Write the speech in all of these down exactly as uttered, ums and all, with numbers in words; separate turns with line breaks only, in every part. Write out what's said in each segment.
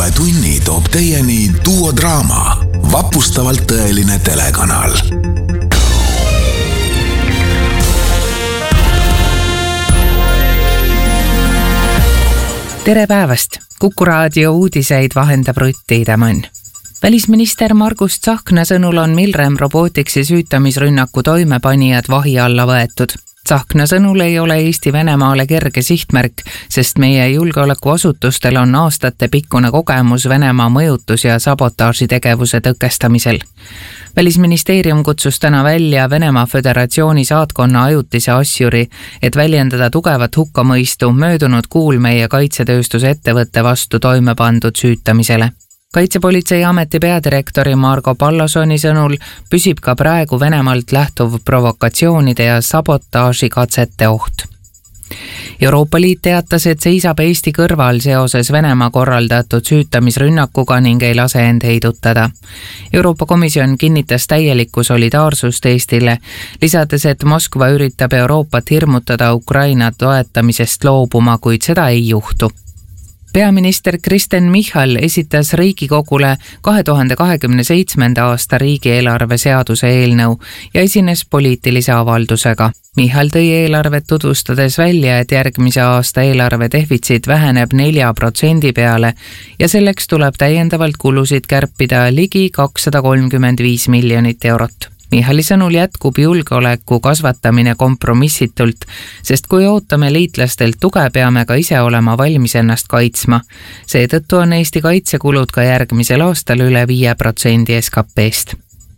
uue tunni toob teieni Duo Draama, vapustavalt tõeline telekanal.
Tere päevast! Kuku raadio uudiseid vahendab Rutt Iidemann. Välisminister Margus Tsahkna sõnul on Milrem Robotiksi süütamisrünnaku toimepanijad vahi alla võetud. Tsahkna sõnul ei ole Eesti Venemaale kerge sihtmärk, sest meie julgeolekuasutustel on aastate pikkune kogemus Venemaa mõjutus- ja sabotaažitegevuse tõkestamisel. Välisministeerium kutsus täna välja Venemaa Föderatsiooni saatkonna ajutise asjuri, et väljendada tugevat hukkamõistu möödunud kuul meie kaitsetööstuse ettevõtte vastu toime pandud süütamisele. Kaitsepolitseiameti peadirektori Margo Pallasoni sõnul püsib ka praegu Venemaalt lähtuv provokatsioonide ja sabotaažikatsete oht. Euroopa Liit teatas, et seisab Eesti kõrval seoses Venemaa korraldatud süütamisrünnakuga ning ei lase end heidutada. Euroopa Komisjon kinnitas täielikku solidaarsust Eestile, lisades, et Moskva üritab Euroopat hirmutada Ukraina toetamisest loobuma, kuid seda ei juhtu. Peaminister Kristen Michal esitas Riigikogule kahe tuhande kahekümne seitsmenda aasta riigieelarve seaduse eelnõu ja esines poliitilise avaldusega. Michal tõi eelarvet tutvustades välja, et järgmise aasta eelarve defitsiit väheneb nelja protsendi peale ja selleks tuleb täiendavalt kulusid kärpida ligi kakssada kolmkümmend viis miljonit eurot. Michali sõnul jätkub julgeoleku kasvatamine kompromissitult, sest kui ootame liitlastelt tuge, peame ka ise olema valmis ennast kaitsma. Seetõttu on Eesti kaitsekulud ka järgmisel aastal üle viie protsendi S K P-st.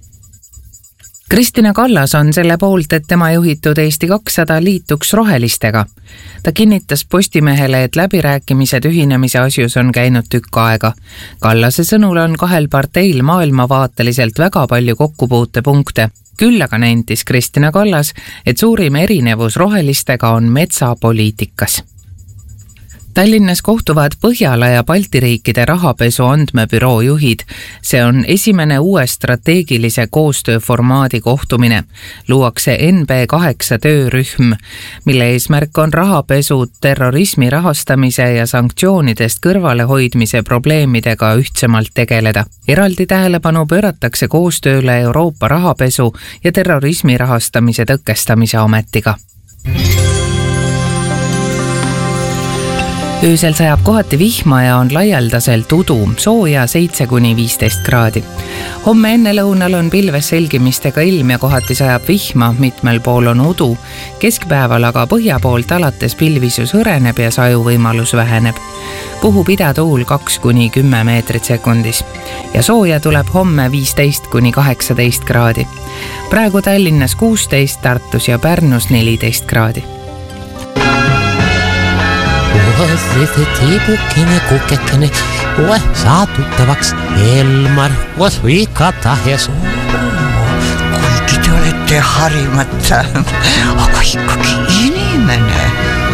Kristina Kallas on selle poolt, et tema juhitud Eesti kakssada liituks rohelistega. Ta kinnitas Postimehele, et läbirääkimised ühinemise asjus on käinud tükk aega. Kallase sõnul on kahel parteil maailmavaateliselt väga palju kokkupuutepunkte. Küll aga nentis Kristina Kallas, et suurim erinevus rohelistega on metsapoliitikas. Tallinnas kohtuvad Põhjala ja Balti riikide rahapesu andmebüroo juhid. See on esimene uue strateegilise koostööformaadi kohtumine. Luuakse N B kaheksa töörühm, mille eesmärk on rahapesu, terrorismi rahastamise ja sanktsioonidest kõrvalehoidmise probleemidega ühtsemalt tegeleda. Eraldi tähelepanu pööratakse koostööle Euroopa rahapesu ja terrorismi rahastamise tõkestamise ametiga. Öösel sajab kohati vihma ja on laialdaselt udu, sooja seitse kuni viisteist kraadi. Homme enne lõunal on pilves selgimistega ilm ja kohati sajab vihma, mitmel pool on udu. Keskpäeval aga põhja poolt alates pilvisus hõreneb ja saju võimalus väheneb. Puhub idatuul kaks kuni kümme meetrit sekundis. Ja sooja tuleb homme viisteist kuni kaheksateist kraadi. Praegu Tallinnas kuusteist, Tartus ja Pärnus neliteist kraadi.
See tiibukene, kukekene, oe saatuttavaks Elmar, oos vika tahes.
Kuigi te olete harimata, aga ikkagi inimene.